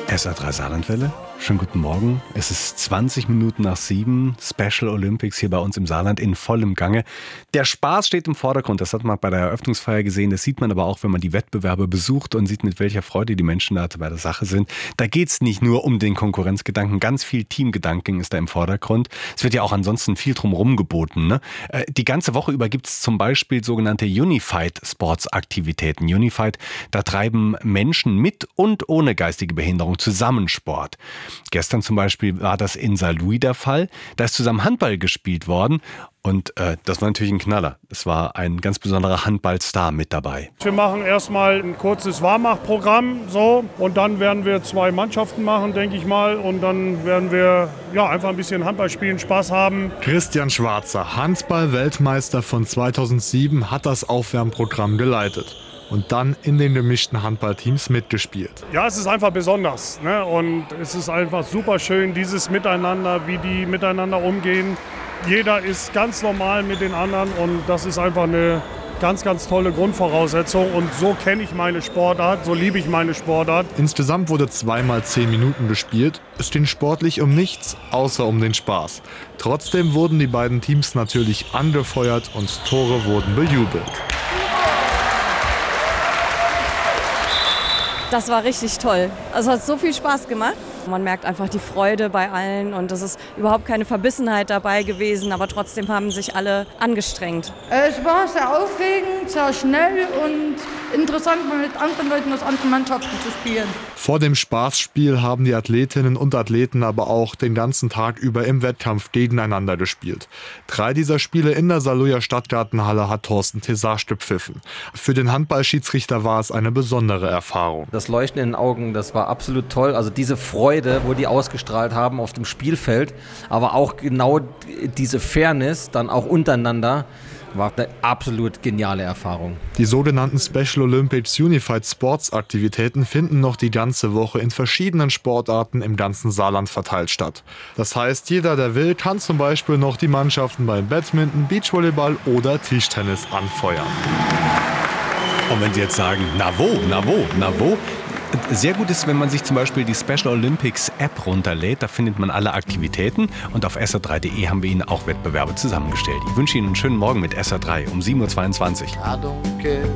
SR3 Saarlandwelle. Schönen guten Morgen. Es ist 20 Minuten nach 7. Special Olympics hier bei uns im Saarland in vollem Gange. Der Spaß steht im Vordergrund. Das hat man bei der Eröffnungsfeier gesehen. Das sieht man aber auch, wenn man die Wettbewerbe besucht und sieht, mit welcher Freude die Menschen da bei der Sache sind. Da geht es nicht nur um den Konkurrenzgedanken. Ganz viel Teamgedanken ist da im Vordergrund. Es wird ja auch ansonsten viel drumherum geboten, ne? Die ganze Woche über gibt es zum Beispiel sogenannte Unified Sports Aktivitäten. Unified, da treiben Menschen mit und ohne geistige Behinderung zusammen Sport. Gestern zum Beispiel war das in Saarlouis der Fall. Da ist zusammen Handball gespielt worden und das war natürlich ein Knaller. Es war ein ganz besonderer Handballstar mit dabei. Wir machen erstmal ein kurzes Warmachprogramm und dann werden wir 2 Mannschaften machen, denke ich mal. Und dann werden wir einfach ein bisschen Handball spielen, Spaß haben. Christian Schwarzer, Handball-Weltmeister von 2007, hat das Aufwärmprogramm geleitet und dann in den gemischten Handballteams mitgespielt. Ja, es ist einfach besonders, ne? Und es ist einfach super schön, dieses Miteinander, wie die miteinander umgehen. Jeder ist ganz normal mit den anderen und das ist einfach eine ganz, ganz tolle Grundvoraussetzung. Und so kenne ich meine Sportart, so liebe ich meine Sportart. Insgesamt wurde 2x10 Minuten gespielt. Es ging sportlich um nichts, außer um den Spaß. Trotzdem wurden die beiden Teams natürlich angefeuert und Tore wurden bejubelt. Das war richtig toll. Also es hat so viel Spaß gemacht. Man merkt einfach die Freude bei allen und es ist überhaupt keine Verbissenheit dabei gewesen, aber trotzdem haben sich alle angestrengt. Es war sehr aufregend, sehr schnell und interessant, mal mit anderen Leuten aus anderen Mannschaften zu spielen. Vor dem Spaßspiel haben die Athletinnen und Athleten aber auch den ganzen Tag über im Wettkampf gegeneinander gespielt. 3 dieser Spiele in der Saarlouier Stadtgartenhalle hat Thorsten Tessage gepfiffen. Für den Handballschiedsrichter war es eine besondere Erfahrung. Das Leuchten in den Augen, das war absolut toll. Also diese Freude, wo die ausgestrahlt haben auf dem Spielfeld, aber auch genau diese Fairness dann auch untereinander, war eine absolut geniale Erfahrung. Die sogenannten Special Olympics Unified Sports Aktivitäten finden noch die ganze Woche in verschiedenen Sportarten im ganzen Saarland verteilt statt. Das heißt, jeder, der will, kann zum Beispiel noch die Mannschaften beim Badminton, Beachvolleyball oder Tischtennis anfeuern. Und wenn Sie jetzt sagen, na wo? Sehr gut ist, wenn man sich zum Beispiel die Special Olympics App runterlädt. Da findet man alle Aktivitäten. Und auf sr3.de haben wir Ihnen auch Wettbewerbe zusammengestellt. Ich wünsche Ihnen einen schönen Morgen mit SR3 um 7.22 Uhr.